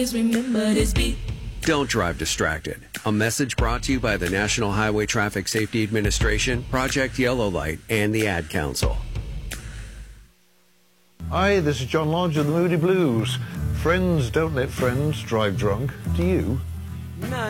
remember this beat. Don't drive distracted. A message brought to you by the National Highway Traffic Safety Administration, Project Yellow Light, and the Ad Council. Hi, this is John Lodge of the Moody Blues. Friends don't let friends drive drunk. Do you? No.